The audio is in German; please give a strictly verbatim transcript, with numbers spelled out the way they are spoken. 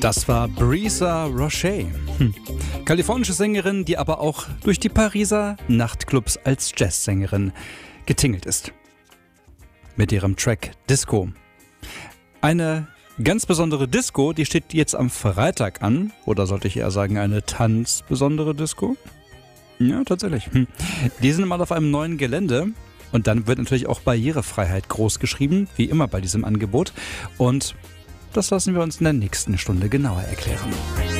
Das war Brisa Roche. Hm. Kalifornische Sängerin, die aber auch durch die Pariser Nachtclubs als Jazzsängerin getingelt ist. Mit ihrem Track Disco. Eine ganz besondere Disco, die steht jetzt am Freitag an. Oder sollte ich eher sagen, eine tanzbesondere Disco? Ja, tatsächlich. Hm. Die sind mal auf einem neuen Gelände. Und dann wird natürlich auch Barrierefreiheit groß geschrieben, wie immer bei diesem Angebot. Und das lassen wir uns in der nächsten Stunde genauer erklären.